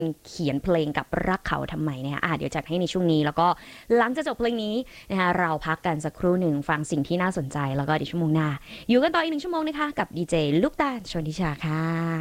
เขียนเพลงกับรักเขาทำไมนะคะเดี๋ยวจัดให้ในช่วงนี้แล้วก็หลังจากจบเพลงนี้นะคะเราพักกันสักครู่หนึ่งฟังสิ่งที่น่าสนใจแล้วก็เดี๋ยวชั่วโมงหน้าอยู่กันต่ออีก1 ชั่วโมงนะคะกับดีเจลูกตาลชนทิชาค่ะ